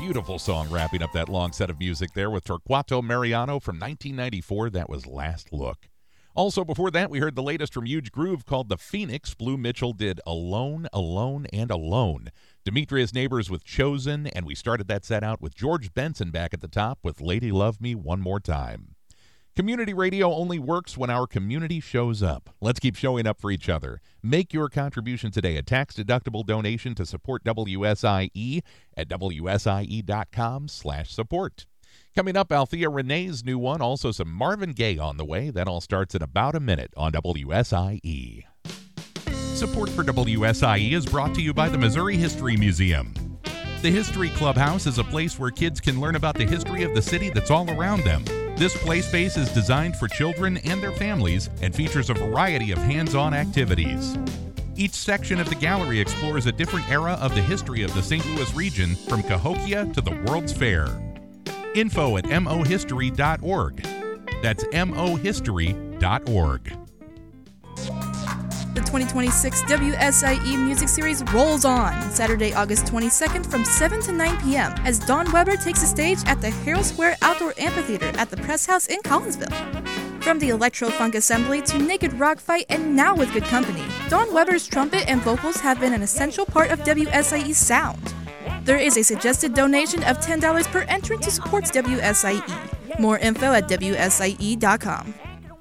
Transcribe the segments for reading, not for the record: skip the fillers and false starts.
Beautiful song wrapping up that long set of music there with Torquato Mariano from 1994. That was Last Look. Also before that, we heard the latest from Huge Groove called The Phoenix. Blue Mitchell did Alone, Alone, and Alone. Demetrius Neighbors with Chosen, and we started that set out with George Benson back at the top with Lady Love Me One More Time. Community radio only works when our community shows up. Let's keep showing up for each other. Make your contribution today, a tax-deductible donation to support WSIE at WSIE.com/support. Coming up, Althea Renee's new one, also some Marvin Gaye on the way. That all starts in about a minute on WSIE. Support for WSIE is brought to you by the Missouri History Museum. The History Clubhouse is a place where kids can learn about the history of the city that's all around them. This play space is designed for children and their families and features a variety of hands-on activities. Each section of the gallery explores a different era of the history of the St. Louis region, from Cahokia to the World's Fair. Info at mohistory.org. That's mohistory.org. The 2026 WSIE Music Series rolls on Saturday, August 22nd from 7 to 9 p.m. as Dawn Weber takes the stage at the Harold Square Outdoor Amphitheater at the Press House in Collinsville. From the electro-funk assembly to naked rock fight and Now with Good Company, Dawn Weber's trumpet and vocals have been an essential part of WSIE's sound. There is a suggested donation of $10 per entrant to support WSIE. More info at WSIE.com.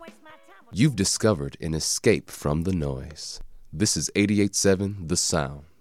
You've discovered an escape from the noise. This is 88.7 The Sound.